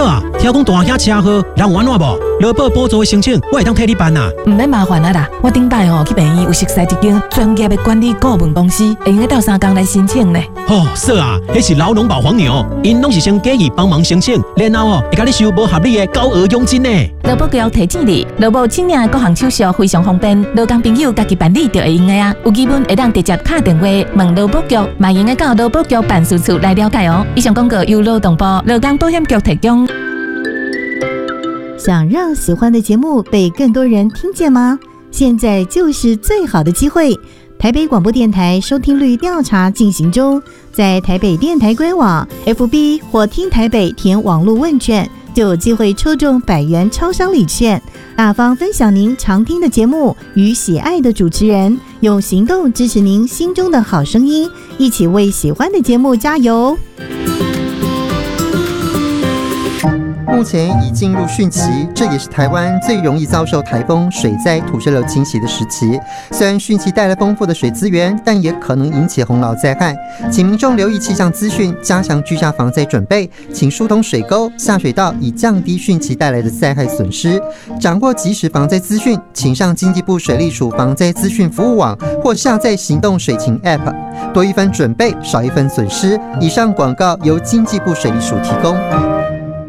嫂啊，听讲大兄车祸，人有安怎无？劳保补助的申请，我会当替你办啊。 唔免麻烦啊啦，我顶摆去病院有熟悉一间专业的管理顾问公司，会用到3天来申请呢。 嫂啊，迄是劳农保黄牛，因拢是先建议帮忙申请，然后会甲你收无合理的高额佣金呢。 劳保局提醒你，劳保请领各项手续非常方便，劳工朋友家己办理就会用的啊。有疑问会当直接打电话问劳保局，嘛用的到劳保局办事处来了解哦。以上广告由劳动部劳工保险局提供。 想让喜欢的节目被更多人听见吗？现在就是最好的机会。台北广播电台收听率调查进行中，在台北电台官网 FB 或听台北填网络问卷，就有机会抽中100元超商礼券，大方分享您常听的节目与喜爱的主持人，用行动支持您心中的好声音，一起为喜欢的节目加油。 目前已进入汛期，这也是台湾最容易遭受台风、水灾、土石流侵袭的时期。虽然汛期带来丰富的水资源，但也可能引起洪涝灾害。请民众留意气象资讯，加强居家防灾准备，请疏通水沟、下水道，以降低汛期带来的灾害损失。掌握即时防灾资讯，请上经济部水利署防灾资讯服务网，或下载行动水情 App。多一分准备，少一分损失。以上广告由经济部水利署提供。